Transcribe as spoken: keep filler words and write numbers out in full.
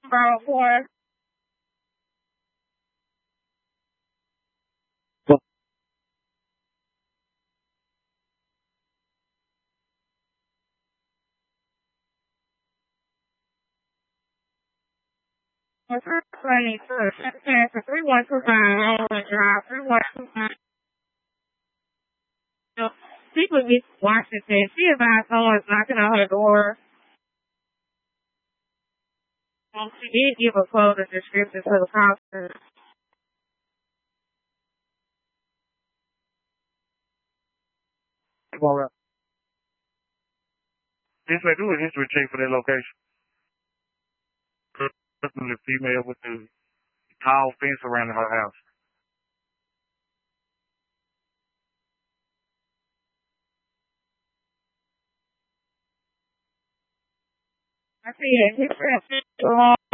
About boy. Well, three twenty two. Chance three one two nine. All the drive. Three one two nine. People be Washington. She about someone's knocking on her door. Um, she did give a closer description to the cops. All right. This may do a history check for that location. Person, the female with the tall fence around her house. I see it. He's